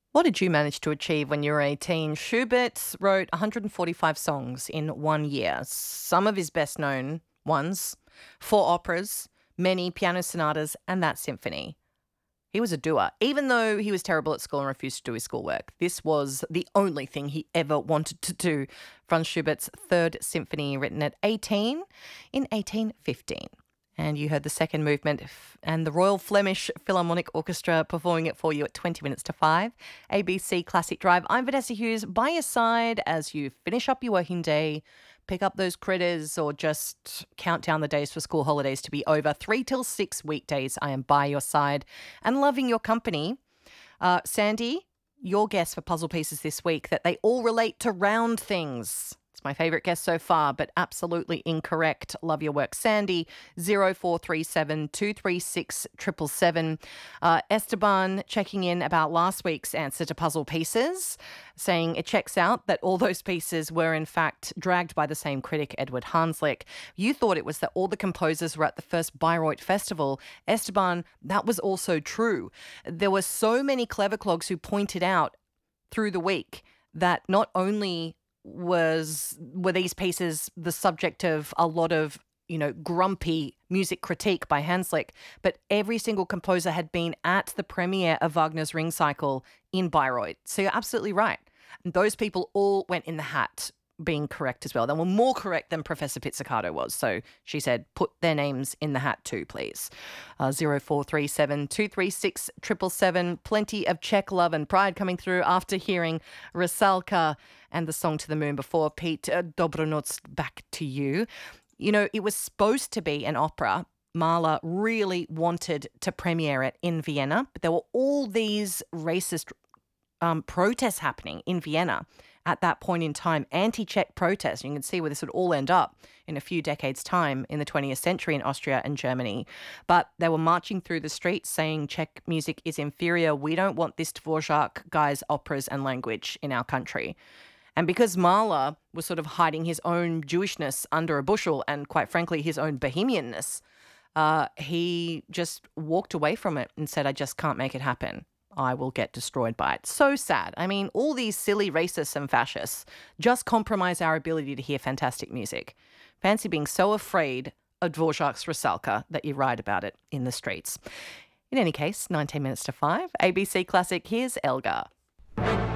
What did you manage to achieve when you were 18? Schubert wrote 145 songs in 1 year. Some of his best known ones, four operas, many piano sonatas, and that symphony. He was a doer, even though he was terrible at school and refused to do his schoolwork. This was the only thing he ever wanted to do. Franz Schubert's Third Symphony, written at 18 in 1815. And you heard the second movement and the Royal Flemish Philharmonic Orchestra performing it for you at 20 minutes to 5. ABC Classic Drive. I'm Vanessa Hughes, by your side as you finish up your working day, pick up those critters, or just count down the days for school holidays to be over. 3 till 6 weekdays, I am by your side and loving your company. Sandy, your guess for puzzle pieces this week, that they all relate to round things. It's my favourite guess so far, but absolutely incorrect. Love your work. Sandy, 0437 236 777. Esteban checking in about last week's answer to puzzle pieces, saying it checks out that all those pieces were in fact dragged by the same critic, Edward Hanslick. You thought it was that all the composers were at the first Bayreuth Festival. Esteban, that was also true. There were so many clever clogs who pointed out through the week that not only were these pieces the subject of a lot of, grumpy music critique by Hanslick, but every single composer had been at the premiere of Wagner's Ring Cycle in Bayreuth. So you're absolutely right. And those people all went in the hat, being correct as well. They were more correct than Professor Pizzicato was. So she said, put their names in the hat too, please. 0437 236 777. Plenty of Czech love and pride coming through after hearing Rusalka and the song To the Moon before. Pete, Dobronoc, back to you. It was supposed to be an opera. Mahler really wanted to premiere it in Vienna, but there were all these racist protests happening in Vienna at that point in time, anti-Czech protests. You can see where this would all end up in a few decades' time in the 20th century in Austria and Germany. But they were marching through the streets saying Czech music is inferior. We don't want this Dvorak guy's operas and language in our country. And because Mahler was sort of hiding his own Jewishness under a bushel and, quite frankly, his own bohemianness, he just walked away from it and said, I just can't make it happen. I will get destroyed by it. So sad. I mean, all these silly racists and fascists just compromise our ability to hear fantastic music. Fancy being so afraid of Dvorak's Rusalka that you write about it in the streets. In any case, 19 minutes to 5. ABC Classic, here's Elgar.